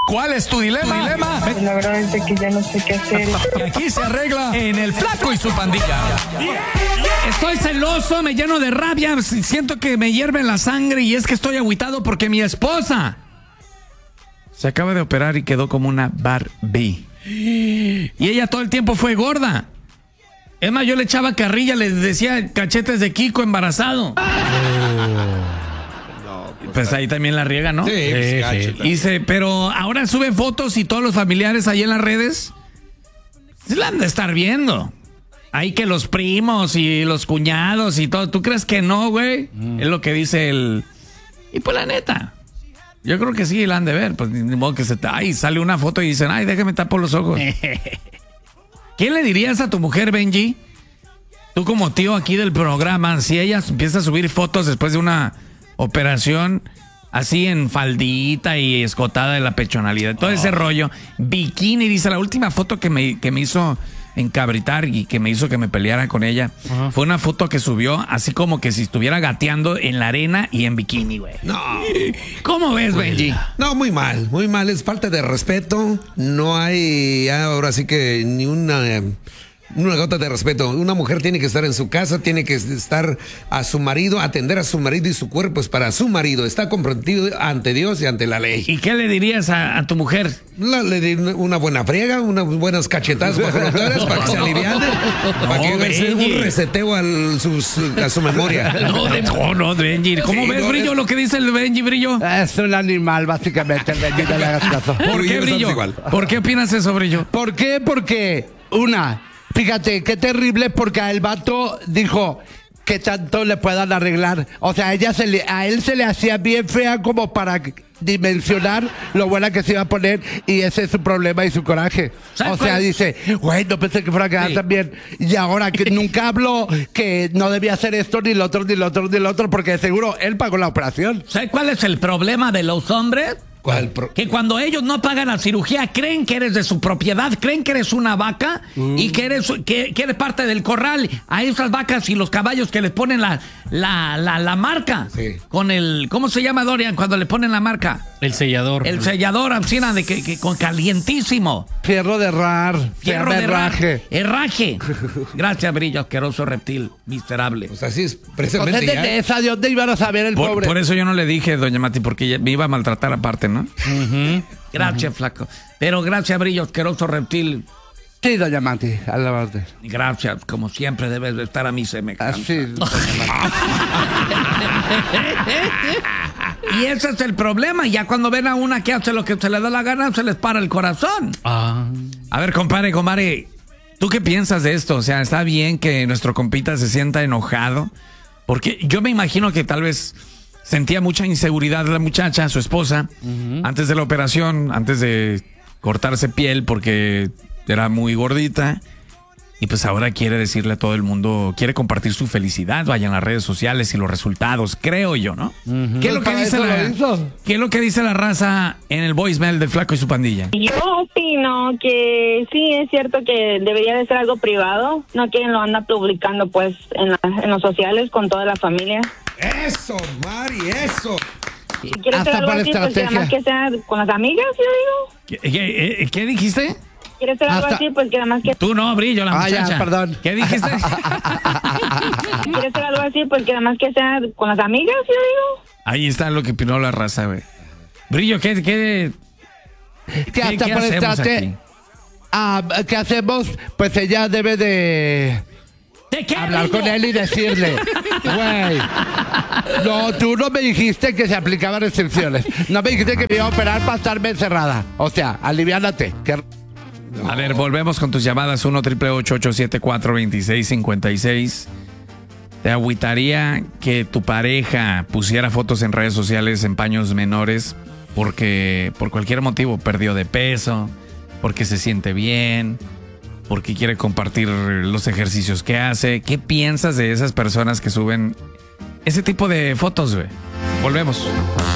¿Cuál es tu dilema? La verdad es que ya no sé qué hacer. Y aquí se arregla en El Flaco y su Pandilla. Estoy celoso, me lleno de rabia, siento que me hierve la sangre y es que estoy agüitado porque mi esposa se acaba de operar y quedó como una Barbie. Y ella todo el tiempo fue gorda. Es más, yo le echaba carrilla, le decía cachetes de Kiko embarazado. Pues ahí también la riega, ¿no? Sí. Dice, pero ahora suben fotos y todos los familiares ahí en las redes se la han de estar viendo. Ahí que los primos y los cuñados y todo. ¿Tú crees que no, güey? Es lo que dice el... Y pues la neta, yo creo que sí la han de ver. Pues ni modo que ay, sale una foto y dicen, ay, déjame tapar los ojos. ¿Qué le dirías a tu mujer, Benji? Tú como tío aquí del programa, si ella empieza a subir fotos después de una operación así en faldita y escotada de la pechonalidad, todo ese rollo, bikini, dice, la última foto que me hizo encabritar y que me hizo que me peleara con ella, fue una foto que subió así como que si estuviera gateando en la arena y en bikini, güey. No. ¿Cómo ves, Benji? No, muy mal, es falta de respeto, no hay ahora sí que ni una gota de respeto. Una mujer tiene que estar en su casa, tiene que estar a su marido, atender a su marido y su cuerpo es para su marido. Está comprometido ante Dios y ante la ley. ¿Y qué le dirías a tu mujer? Le di una buena friega, unas buenas cachetadas bajo los dedos para que se aliviane, para que haga un reseteo a su memoria. No, Benji. ¿Cómo ves, Brillo, lo que dice el Benji, Brillo? Es un animal, básicamente, el Benji, no le hagas caso. ¿Por qué, Brillo? ¿Por qué opinas eso, Brillo? ¿Por qué? Porque, fíjate, qué terrible, porque el vato dijo que tanto le puedan arreglar. O sea, a él se le hacía bien fea como para dimensionar lo buena que se iba a poner, y ese es su problema y su coraje. O sea, dice, güey, no pensé que fuera a quedar tan bien. Y ahora que nunca habló que no debía hacer esto, ni lo otro, ni lo otro, ni lo otro, porque seguro él pagó la operación. ¿Sabes cuál es el problema de los hombres? ¿Cuál? Que cuando ellos no pagan la cirugía, creen que eres de su propiedad, creen que eres una vaca y que eres parte del corral. A esas vacas y los caballos que les ponen la marca. Sí. Con ¿cómo se llama, Dorian, cuando le ponen la marca? El sellador. El sellador, Ancina, con calientísimo. Fierro de herraje. Herraje. Gracias, Brillo, asqueroso reptil, miserable. Pues así es, precisamente. Entonces, de esa, ¿de dónde iban a saber el pobre? Por eso yo no le dije, doña Mati, porque me iba a maltratar aparte, ¿no? Gracias, flaco. Pero gracias, Brillo, asqueroso reptil. Sí, doña Mati, a la orden. Gracias, como siempre debes de estar a mí semejante. Así. Y ese es el problema. Ya cuando ven a una que hace lo que se le da la gana, se les para el corazón. A ver, compadre, ¿tú qué piensas de esto? O sea, ¿está bien que nuestro compita se sienta enojado? Porque yo me imagino que tal vez sentía mucha inseguridad la muchacha, su esposa, antes de la operación, antes de cortarse piel porque era muy gordita. Y pues ahora quiere decirle a todo el mundo, quiere compartir su felicidad, vayan a las redes sociales y los resultados, creo yo, ¿no? ¿Qué es lo que dice la raza en el voicemail del Flaco y su Pandilla? Yo opino que sí, es cierto que debería de ser algo privado, no quien lo anda publicando pues en los sociales con toda la familia. Eso, Mari, eso. Si quieres hacer algo así, pues nada más que sea con las amigas, yo digo. ¿Qué dijiste? ¿Quieres hacer algo así? Pues que nada más que... Tú no, Brillo, la muchacha. Ya, perdón. ¿Qué dijiste? ¿Quieres hacer algo así? Pues que nada más que sea con las amigas, yo digo. Ahí está lo que opinó la raza, güey. Brillo, ¿qué hacemos aquí? ¿Qué hacemos? Pues ella debe de hablar con él y decirle, güey, no, tú no me dijiste que se aplicaban restricciones. No me dijiste que me iba a operar para estarme encerrada. O sea, aliviánate. A ver, volvemos con tus llamadas 1-888-874-2656. ¿Te agüitaría que tu pareja pusiera fotos en redes sociales en paños menores porque por cualquier motivo perdió de peso, porque se siente bien, porque quiere compartir los ejercicios que hace? ¿Qué piensas de esas personas que suben ese tipo de fotos, güey? Volvemos.